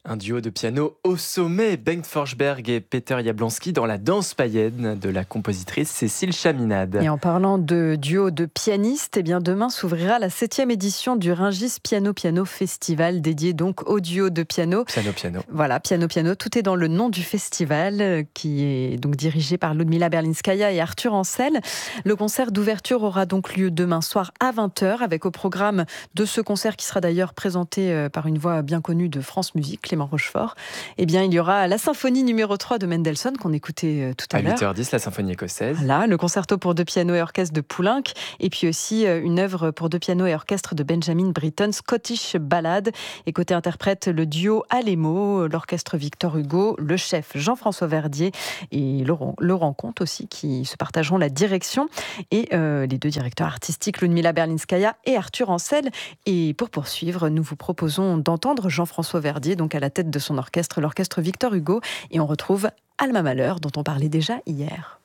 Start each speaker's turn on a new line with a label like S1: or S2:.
S1: Un duo de piano au sommet, Bengt Forsberg et Peter Jablonski dans la danse païenne de la compositrice Cécile Chaminade.
S2: Et en parlant de duo de pianistes, demain s'ouvrira la 7e édition du Rungis Piano Festival, dédié donc au duo de piano.
S1: Piano.
S2: Voilà, piano, tout est dans le nom du festival, qui est donc dirigé par Ludmila Berlinskaya et Arthur Ancel. Le concert d'ouverture aura donc lieu demain soir à 20h, avec au programme de ce concert, qui sera d'ailleurs présenté par une voix bien connue de France Musique, Clément Rochefort, il y aura la symphonie numéro 3 de Mendelssohn, qu'on écoutait tout à l'heure.
S1: À 8h10, la symphonie écossaise.
S2: Voilà, le concerto pour 2 pianos et orchestre de Poulenc, et puis aussi une œuvre pour 2 pianos et orchestre de Benjamin Britten, Scottish Ballad. Et côté interprète, le duo Alemo, l'orchestre Victor Hugo, le chef Jean-François Verdier et Laurent Comte aussi, qui se partageront la direction. Et les 2 directeurs artistiques, Ludmila Berlinskaya et Arthur Ancel. Et pour poursuivre, nous vous proposons d'entendre Jean-François Verdier, donc à la tête de son orchestre, l'orchestre Victor Hugo. Et on retrouve Alma Mahler, dont on parlait déjà hier.